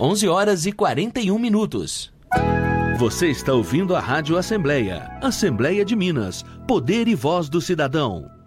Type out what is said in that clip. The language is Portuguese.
11h41. Você está ouvindo a Rádio Assembleia. Assembleia de Minas. Poder e voz do cidadão.